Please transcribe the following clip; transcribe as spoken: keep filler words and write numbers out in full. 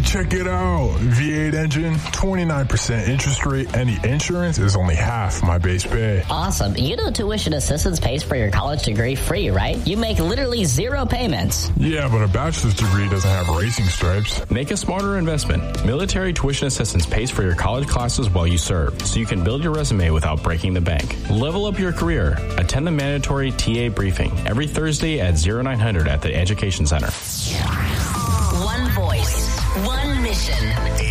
Check it out. V eight engine, twenty-nine percent interest rate, and the insurance is only half my base pay. Awesome. You know Tuition Assistance pays for your college degree free, right? You make literally zero payments. Yeah, but a bachelor's degree doesn't have racing stripes. Make a smarter investment. Military Tuition Assistance pays for your college classes while you serve, so you can build your resume without breaking the bank. Level up your career. Attend the mandatory T A briefing every Thursday at oh nine hundred at the Education Center. One voice, one mission.